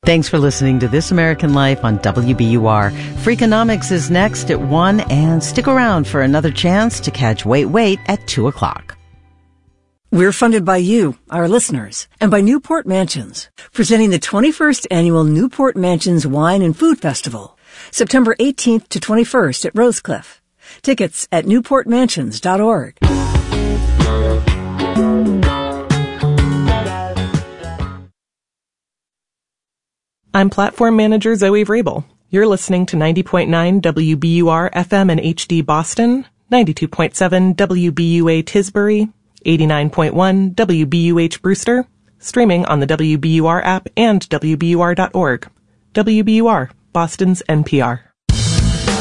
Thanks for listening to This American Life on WBUR. Freakonomics is next at 1, and stick around for another chance to catch Wait, Wait at 2 o'clock. We're funded by you, our listeners, and by Newport Mansions, presenting the 21st Annual Newport Mansions Wine and Food Festival, September 18th to 21st at Rosecliff. Tickets at newportmansions.org. I'm Platform Manager Zoe Vrabel. You're listening to 90.9 WBUR FM and HD Boston, 92.7 WBUA Tisbury, 89.1 WBUH Brewster, streaming on the WBUR app and WBUR.org. WBUR, Boston's NPR.